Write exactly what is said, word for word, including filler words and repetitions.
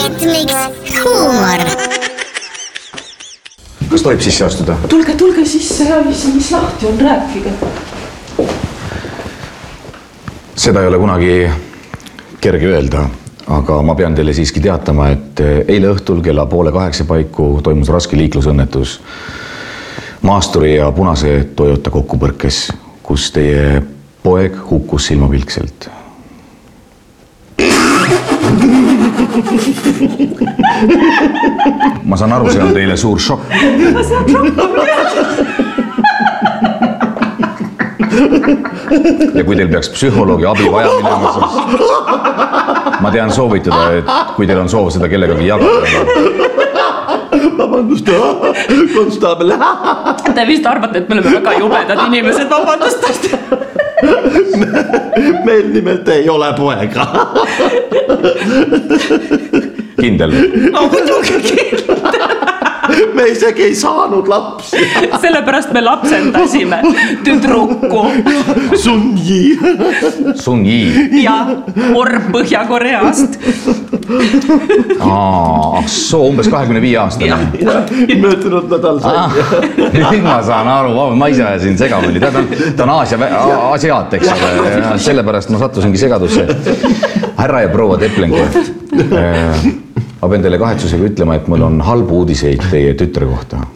Netmix huumor. Kas tohib sisse astuda? Tulge, tulge sisse ja mis, mis lahti on, rääkige. Seda ei ole kunagi kerge öelda, aga ma pean teile siiski teatama, et eile õhtul kella poole kaheksa paiku toimus raske liiklusõnnetus maasturi ja punase Toyota kokkupõrkes, kus teie poeg hukkus silmapilkselt. Ma saan aru, see on teile suur šokk. See on šokk. Ja kui teil peaks psühholoogi abi vaja minema, siis ma tean soovitada, et kui teil on soov seda kellegagi jagada. Vabandust, konstaabel. Te vist arvate, et me oleme väga jubedad inimesed, vabandust. Meil nimelt ei ole poega. Kindel? No muidugi kindel. Me isegi ei saanud lapsi. Sellepärast me lapsendasime tüdruku. Sun Yi. Sun Yi. Ja orb Põhja-Koreast. Aa, soo umbes kahekümne viie aastane. Möödunud nädal sai. Nüüd ma saan aru, ma ise ajasin segamini. Ta on, ta on Aasia, asiaat, eks ole. Sellepärast ma sattusingi segadusse. Härra ja proua Teplenko. Ma pean teile kahetsusega ütlema, et mul on halbu uudiseid teie tütre kohta.